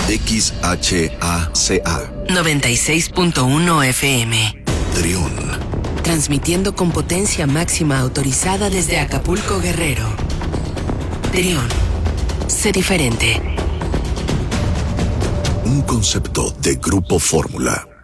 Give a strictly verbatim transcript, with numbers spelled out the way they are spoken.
X H A C A noventa y seis punto uno F M. Trión. Transmitiendo con potencia máxima autorizada desde Acapulco, Guerrero. Trión. Sé diferente. Un concepto de Grupo Fórmula.